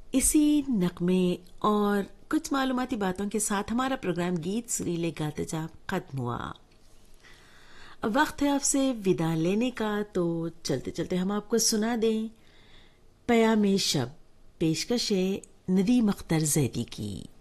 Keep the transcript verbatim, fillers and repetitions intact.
इसी नगमे और कुछ मालूमाती बातों के साथ हमारा प्रोग्राम गीत सुरीले गाते जा खत्म हुआ। अब वक्त है आपसे विदा लेने का, तो चलते चलते हम आपको सुना दें पयामे शब, पेशकश है नदीम अख्तर जैदी की।